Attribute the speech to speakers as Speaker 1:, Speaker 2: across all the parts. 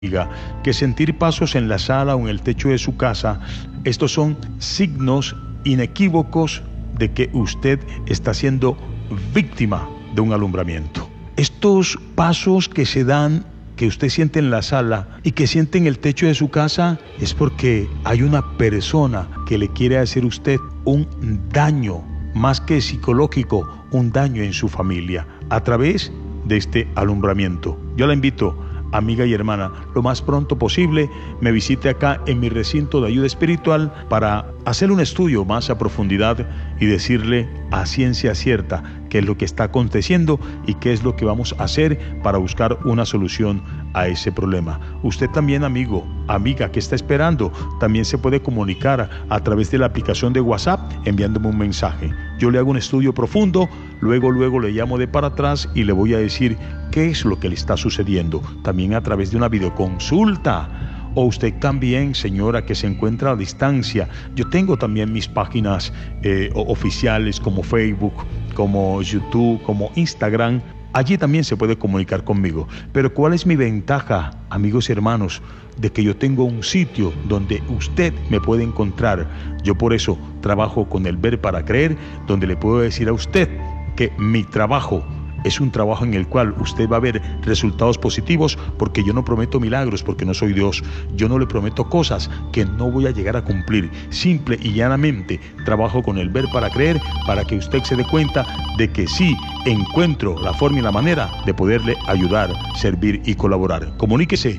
Speaker 1: que sentir pasos en la sala o en el techo de su casa, estos son signos inequívocos de que usted está siendo víctima de un alumbramiento. Estos pasos que se dan, que usted siente en la sala y que siente en el techo de su casa, es porque hay una persona que le quiere hacer a usted un daño, más que psicológico, un daño en su familia, a través de este alumbramiento. Yo la invito, amiga y hermana, lo más pronto posible me visite acá en mi recinto de ayuda espiritual para hacer un estudio más a profundidad y decirle a ciencia cierta qué es lo que está aconteciendo y qué es lo que vamos a hacer para buscar una solución a ese problema. Usted también, amigo, amiga, que está esperando, también se puede comunicar a través de la aplicación de WhatsApp enviándome un mensaje. Yo le hago un estudio profundo, luego le llamo de para atrás y le voy a decir qué es lo que le está sucediendo. También a través de una videoconsulta. O usted también, señora, que se encuentra a distancia. Yo tengo también mis páginas oficiales como Facebook, como YouTube, como Instagram. Allí también se puede comunicar conmigo. Pero ¿cuál es mi ventaja, amigos y hermanos? De que yo tengo un sitio donde usted me puede encontrar. Yo por eso trabajo con el Ver para Creer, donde le puedo decir a usted que mi trabajo es un trabajo en el cual usted va a ver resultados positivos, porque yo no prometo milagros, porque no soy Dios. Yo no le prometo cosas que no voy a llegar a cumplir. Simple y llanamente trabajo con el Ver para Creer, para que usted se dé cuenta de que sí encuentro la forma y la manera de poderle ayudar, servir y colaborar. Comuníquese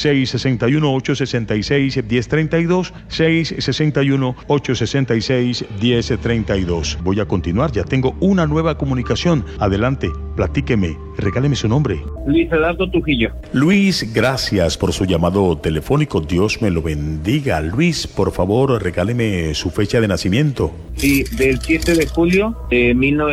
Speaker 1: 661-866-1032, 661-866-1032. Voy a continuar, ya tengo una nueva comunicación. Adelante, platíqueme, regáleme su nombre.
Speaker 2: Luis Eduardo Trujillo.
Speaker 1: Luis, gracias por su llamado telefónico. Dios me lo bendiga. Luis, por favor, regáleme su fecha de nacimiento.
Speaker 2: Sí, del 7 de julio de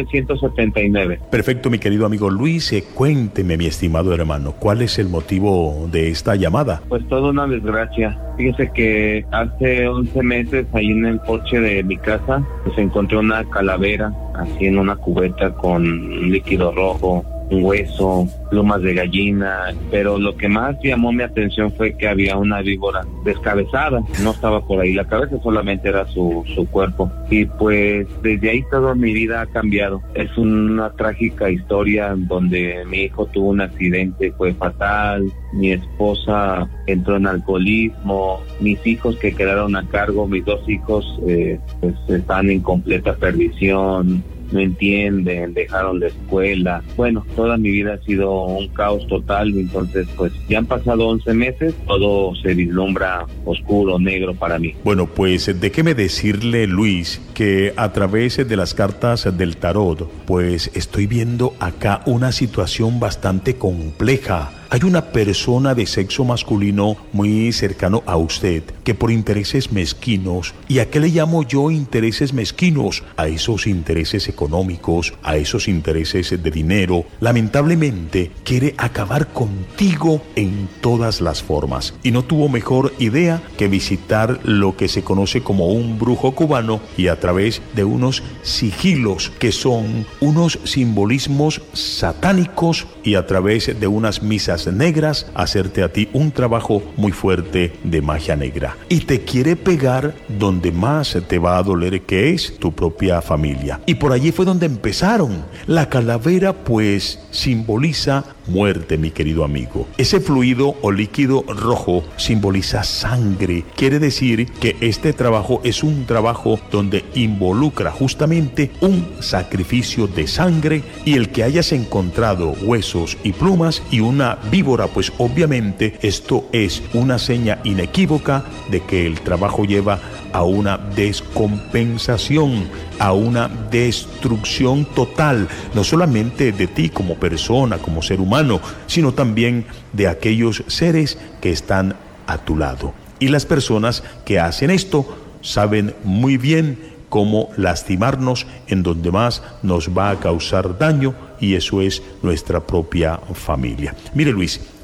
Speaker 2: 1979.
Speaker 1: Perfecto, mi querido amigo Luis. Cuénteme, mi estimado hermano, ¿cuál es el motivo de esta llamada?
Speaker 2: Pues toda una desgracia. Fíjese que hace 11 meses, ahí en el porche de mi casa, pues encontré una calavera, así en una cubeta con un líquido rojo, un hueso, plumas de gallina, pero lo que más llamó mi atención fue que había una víbora descabezada, no estaba por ahí la cabeza, solamente era su cuerpo, y pues desde ahí toda mi vida ha cambiado. Es una trágica historia donde mi hijo tuvo un accidente, fue fatal, mi esposa entró en alcoholismo, mis hijos que quedaron a cargo, mis 2 hijos pues están en completa perdición, no entienden, dejaron la escuela. Bueno, toda mi vida ha sido un caos total, entonces pues ya han pasado 11 meses, todo se vislumbra oscuro, negro para mí.
Speaker 1: Bueno, pues déjeme decirle, Luis, que a través de las cartas del tarot, pues estoy viendo acá una situación bastante compleja. Hay una persona de sexo masculino muy cercano a usted que por intereses mezquinos, ¿y a qué le llamo yo intereses mezquinos? A esos intereses económicos, a esos intereses de dinero, lamentablemente quiere acabar contigo en todas las formas. Y no tuvo mejor idea que visitar lo que se conoce como un brujo cubano y a través de unos sigilos que son unos simbolismos satánicos y a través de unas misas negras hacerte a ti un trabajo muy fuerte de magia negra, y te quiere pegar donde más te va a doler, que es tu propia familia. Y por allí fue donde empezaron. La calavera pues simboliza muerte, mi querido amigo. Ese fluido o líquido rojo simboliza sangre. Quiere decir que este trabajo es un trabajo donde involucra justamente un sacrificio de sangre, y el que hayas encontrado huesos y plumas y una víbora, pues obviamente esto es una seña inequívoca de que el trabajo lleva a una descompensación, a una destrucción total, no solamente de ti como persona, como ser humano, sino también de aquellos seres que están a tu lado. Y las personas que hacen esto saben muy bien cómo lastimarnos en donde más nos va a causar daño, y eso es nuestra propia familia. Mire, Luis,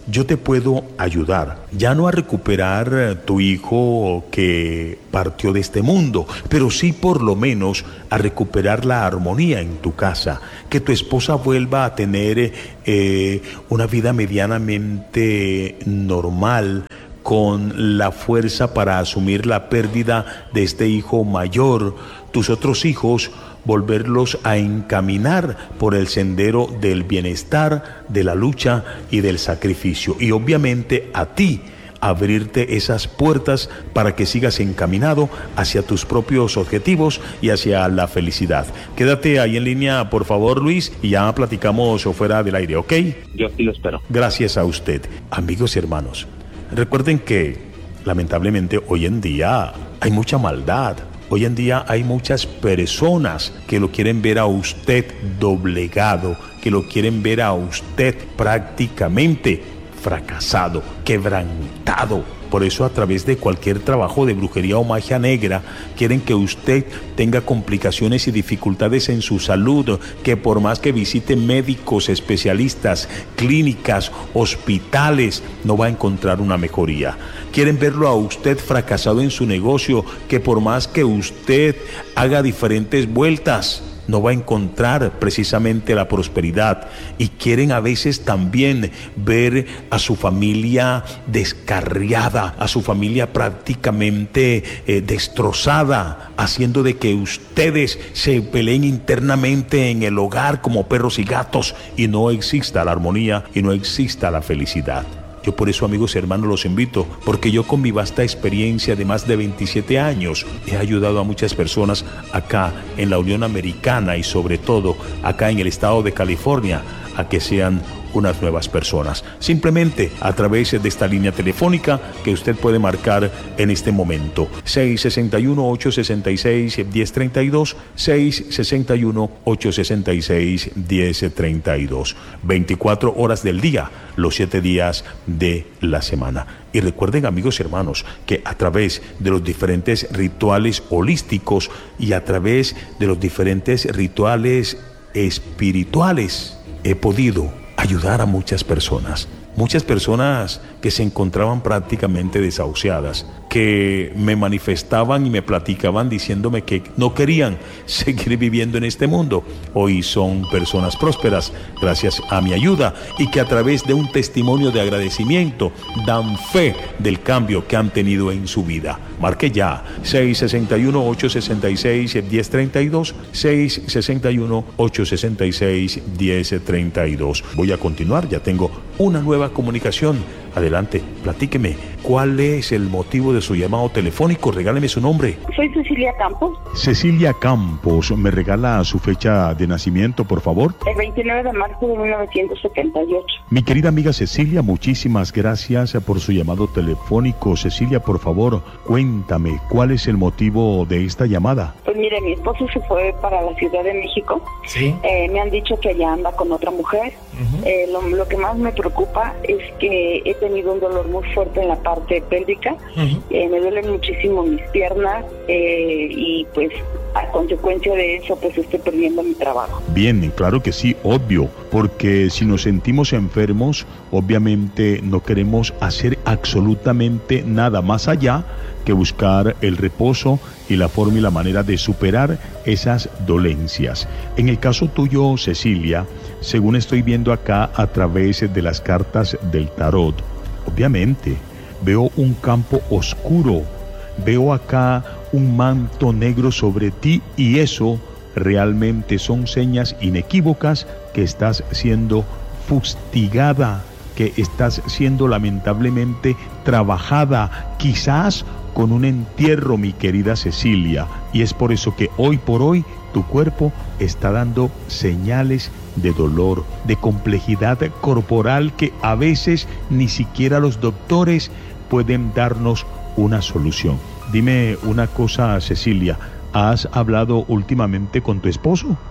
Speaker 1: yo te puedo ayudar, ya no a recuperar tu hijo que partió de este mundo, pero sí por lo menos a recuperar la armonía en tu casa, que tu esposa vuelva a tener una vida medianamente normal, con la fuerza para asumir la pérdida de este hijo mayor, tus otros hijos, volverlos a encaminar por el sendero del bienestar, de la lucha y del sacrificio. Y obviamente a ti, abrirte esas puertas para que sigas encaminado hacia tus propios objetivos y hacia la felicidad. Quédate ahí en línea, por favor, Luis, y ya platicamos fuera del aire, ¿ok?
Speaker 2: Yo sí lo espero.
Speaker 1: Gracias a usted. Amigos y hermanos, recuerden que lamentablemente hoy en día hay mucha maldad. Hoy en día hay muchas personas que lo quieren ver a usted doblegado, que lo quieren ver a usted prácticamente fracasado, quebrantado. Por eso a través de cualquier trabajo de brujería o magia negra quieren que usted tenga complicaciones y dificultades en su salud, que por más que visite médicos, especialistas, clínicas, hospitales, no va a encontrar una mejoría. Quieren verlo a usted fracasado en su negocio, que por más que usted haga diferentes vueltas, no va a encontrar precisamente la prosperidad. Y quieren a veces también ver a su familia descarriada, a su familia prácticamente destrozada, haciendo de que ustedes se peleen internamente en el hogar como perros y gatos y no exista la armonía y no exista la felicidad. Yo por eso, amigos y hermanos, los invito, porque yo con mi vasta experiencia de más de 27 años he ayudado a muchas personas acá en la Unión Americana y sobre todo acá en el estado de California a que sean unas nuevas personas. Simplemente a través de esta línea telefónica que usted puede marcar en este momento. 661-866-1032, 661-866-1032. 24 horas del día, los 7 días de la semana. Y recuerden, amigos y hermanos, que a través de los diferentes rituales holísticos y a través de los diferentes rituales espirituales he podido ayudar a muchas personas que se encontraban prácticamente desahuciadas, que me manifestaban y me platicaban diciéndome que no querían seguir viviendo en este mundo. Hoy son personas prósperas gracias a mi ayuda y que a través de un testimonio de agradecimiento dan fe del cambio que han tenido en su vida. Marque ya 661-866-1032, 661-866-1032. Voy a continuar, ya tengo una nueva comunicación. Adelante, platíqueme, ¿cuál es el motivo de su llamado telefónico? Regáleme su nombre.
Speaker 3: Soy Cecilia Campos.
Speaker 1: Cecilia Campos, ¿me regala su fecha de nacimiento, por favor?
Speaker 3: El 29 de marzo de 1978.
Speaker 1: Mi querida amiga Cecilia, muchísimas gracias por su llamado telefónico. Cecilia, por favor, cuéntame, ¿cuál es el motivo de esta llamada?
Speaker 3: Pues mire, mi esposo se fue para la Ciudad de México.
Speaker 1: Sí.
Speaker 3: Me han dicho que allá anda con otra mujer. Lo que más me preocupa es que he tenido un dolor muy fuerte en la parte pélvica. Me duelen muchísimo mis piernas y pues a consecuencia de eso pues estoy perdiendo mi trabajo.
Speaker 1: Bien, claro que sí, obvio, porque si nos sentimos enfermos, obviamente no queremos hacer absolutamente nada más allá que buscar el reposo y la forma y la manera de superar esas dolencias. En el caso tuyo, Cecilia, según estoy viendo acá a través de las cartas del tarot, obviamente veo un campo oscuro, veo acá un manto negro sobre ti y eso realmente son señas inequívocas que estás siendo fustigada, que estás siendo lamentablemente trabajada, quizás con un entierro, mi querida Cecilia, y es por eso que hoy por hoy tu cuerpo está dando señales de dolor, de complejidad corporal que a veces ni siquiera los doctores pueden darnos una solución. Dime una cosa, Cecilia, ¿has hablado últimamente con tu esposo?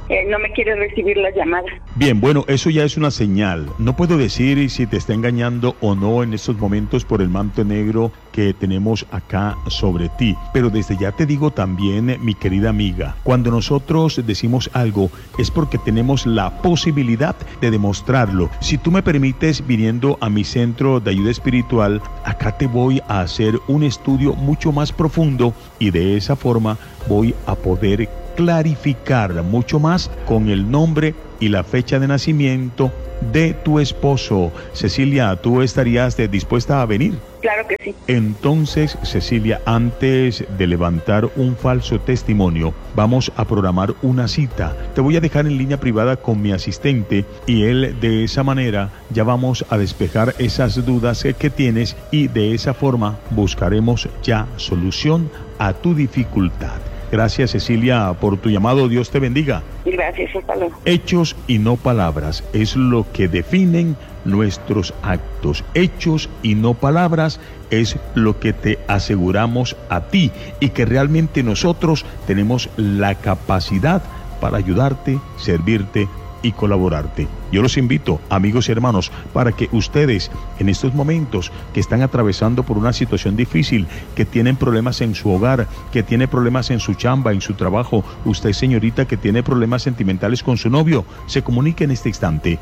Speaker 3: no me quiere recibir la llamada.
Speaker 1: Bien, bueno, eso ya es una señal. No puedo decir si te está engañando o no en estos momentos por el manto negro que tenemos acá sobre ti. Pero desde ya te digo también, mi querida amiga, cuando nosotros decimos algo es porque tenemos la posibilidad de demostrarlo. Si tú me permites, viniendo a mi centro de ayuda espiritual, acá te voy a hacer un estudio mucho más profundo y de esa forma voy a poder clarificar mucho más con el nombre y la fecha de nacimiento de tu esposo. Cecilia, ¿tú estarías dispuesta a venir?
Speaker 3: Claro que sí.
Speaker 1: Entonces, Cecilia, antes de levantar un falso testimonio, vamos a programar una cita. Te voy a dejar en línea privada con mi asistente y él, de esa manera ya vamos a despejar esas dudas que tienes y de esa forma buscaremos ya solución a tu dificultad. Gracias, Cecilia, por tu llamado. Dios te bendiga.
Speaker 3: Gracias, hasta luego.
Speaker 1: Hechos y no palabras es lo que definen nuestros actos. Hechos y no palabras es lo que te aseguramos a ti y que realmente nosotros tenemos la capacidad para ayudarte, servirte y colaborarte. Yo los invito, amigos y hermanos, para que ustedes en estos momentos que están atravesando por una situación difícil, que tienen problemas en su hogar, que tiene problemas en su chamba, en su trabajo, usted, señorita, que tiene problemas sentimentales con su novio, se comunique en este instante.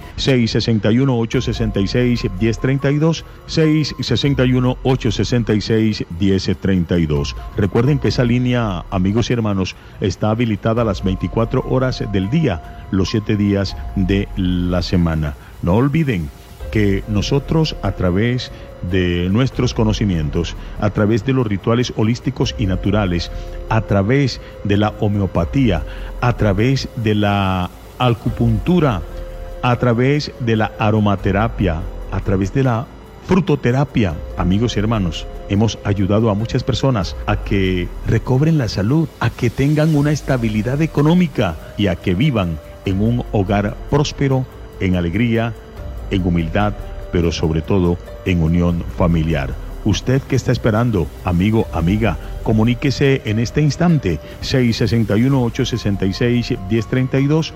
Speaker 1: 661-866-1032, 661-866-1032. Recuerden que esa línea, amigos y hermanos, está habilitada a las 24 horas del día, los 7 días de la semana. No olviden que nosotros, a través de nuestros conocimientos, a través de los rituales holísticos y naturales, a través de la homeopatía, a través de la acupuntura, a través de la aromaterapia, a través de la frutoterapia, amigos y hermanos, hemos ayudado a muchas personas a que recobren la salud, a que tengan una estabilidad económica y a que vivan en un hogar próspero, en alegría, en humildad, pero sobre todo en unión familiar. Usted que está esperando, amigo, amiga, comuníquese en este instante. 661-866-1032,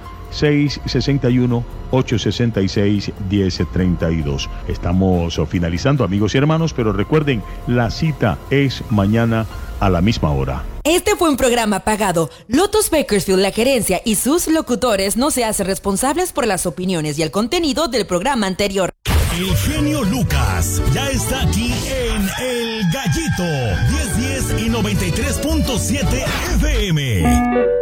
Speaker 1: 661-866-1032. Estamos finalizando, amigos y hermanos, pero recuerden, la cita es mañana a la misma hora.
Speaker 4: Este fue un programa pagado. Lotus Bakersfield, la gerencia y sus locutores no se hacen responsables por las opiniones y el contenido del programa anterior.
Speaker 5: El genio Lucas ya está aquí en El Gallito 1010 y 93.7 FM.